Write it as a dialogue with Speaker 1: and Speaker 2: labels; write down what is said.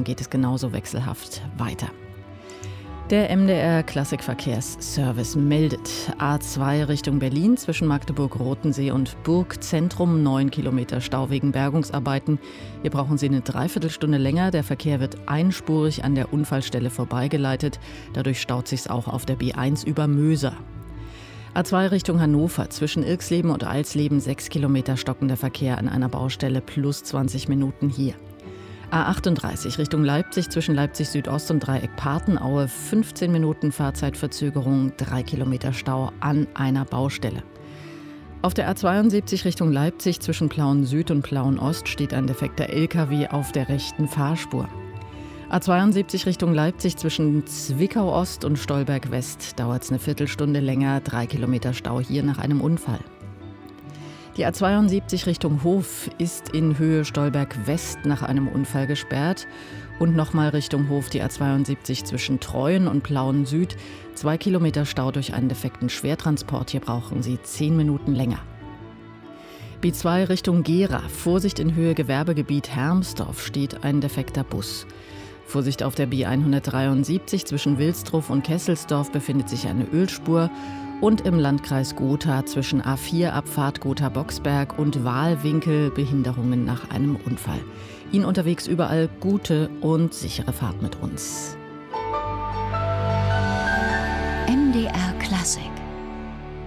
Speaker 1: Richtung geht es genauso wechselhaft weiter. Der MDR Klassikverkehrsservice meldet: A2 Richtung Berlin zwischen Magdeburg-Rotensee und Burgzentrum 9 Kilometer Stau wegen Bergungsarbeiten. Hier brauchen Sie eine Dreiviertelstunde länger. Der Verkehr wird einspurig an der Unfallstelle vorbeigeleitet. Dadurch staut sich's auch auf der B1 über Möser. A2 Richtung Hannover zwischen Irxleben und Alsleben 6 Kilometer stockender Verkehr an einer Baustelle plus 20 Minuten hier. A38 Richtung Leipzig zwischen Leipzig Südost und Dreieck Patenaue 15 Minuten Fahrzeitverzögerung, 3 Kilometer Stau an einer Baustelle. Auf der A72 Richtung Leipzig zwischen Plauen Süd und Plauen Ost steht ein defekter LKW auf der rechten Fahrspur. A72 Richtung Leipzig zwischen Zwickau Ost und Stolberg West dauert es eine Viertelstunde länger, 3 Kilometer Stau hier nach einem Unfall. Die A72 Richtung Hof ist in Höhe Stolberg West nach einem Unfall gesperrt. Und nochmal Richtung Hof die A72 zwischen Treuen und Plauen Süd. 2 Kilometer Stau durch einen defekten Schwertransport. Hier brauchen Sie 10 Minuten länger. B2 Richtung Gera. Vorsicht in Höhe Gewerbegebiet Hermsdorf steht ein defekter Bus. Vorsicht auf der B173 zwischen Wilsdruff und Kesselsdorf befindet sich eine Ölspur. Und im Landkreis Gotha zwischen A4-Abfahrt Gotha-Boxberg und Wahlwinkel Behinderungen nach einem Unfall. Ihnen unterwegs überall gute und sichere Fahrt mit uns.
Speaker 2: MDR Klassik.